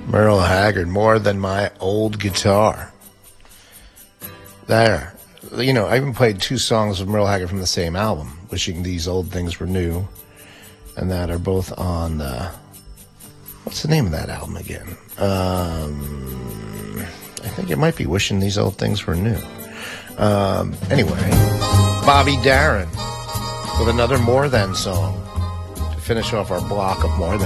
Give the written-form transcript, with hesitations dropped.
Merle Haggard, More Than My Old Guitar. There. You know, I even played two songs of Merle Haggard from the same album, Wishing These Old Things Were New, and that are both on, what's the name of that album again? I think it might be Wishing These Old Things Were New. Anyway, Bobby Darin with another More Than song to finish off our block of More Than.